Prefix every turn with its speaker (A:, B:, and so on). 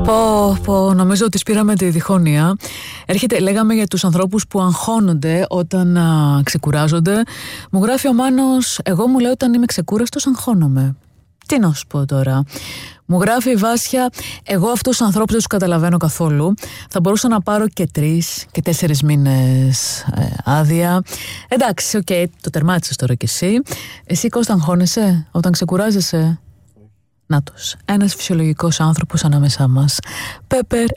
A: Νομίζω ότι σπήραμε τη διχόνοια. Λέγαμε για τους ανθρώπους που αγχώνονται όταν ξεκουράζονται. Μου γράφει ο Μάνος, εγώ μου λέω όταν είμαι ξεκούραστος αγχώνομαι. Τι να σου πω τώρα. Μου γράφει η Βάσια, εγώ αυτούς τους ανθρώπους δεν τους καταλαβαίνω καθόλου. Θα μπορούσα να πάρω και 3 και 4 μήνες άδεια. Εντάξει, οκ, το τερμάτισες τώρα κι εσύ. Εσύ, Κώστα, αγχώνεσαι όταν ξεκουράζεσαι? Νάτος, ένας φυσιολογικός άνθρωπος ανάμεσά μας. Πέπερ